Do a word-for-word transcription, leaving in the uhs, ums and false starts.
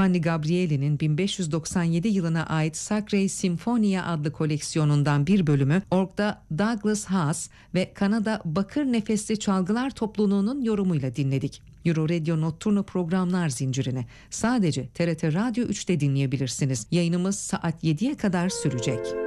Giovanni Gabrieli'nin bin beş yüz doksan yedi yılına ait Sacre Sinfonia adlı koleksiyonundan bir bölümü orgda Douglas Haas ve Kanada Bakır Nefesli Çalgılar Topluluğu'nun yorumuyla dinledik. Euro Radio Notturno programlar zincirini sadece T R T Radyo üçte dinleyebilirsiniz. Yayınımız saat yediye kadar sürecek.